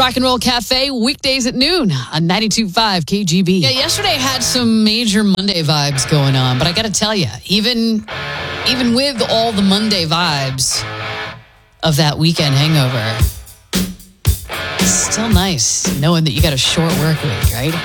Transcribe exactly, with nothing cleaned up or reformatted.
Rock and Roll Cafe, weekdays at noon on ninety-two point five K G B. Yeah, yesterday had some major Monday vibes going on, but I got to tell you, even, even with all the Monday vibes of that weekend hangover, it's still nice knowing that you got a short work week, right?